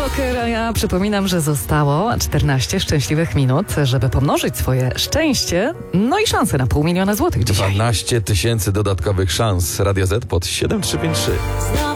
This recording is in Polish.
Joker, a ja przypominam, że zostało 14 szczęśliwych minut, żeby pomnożyć swoje szczęście, no i szanse na 500 000 złotych dzisiaj. 12 000 dodatkowych szans. Radio Z pod 7353.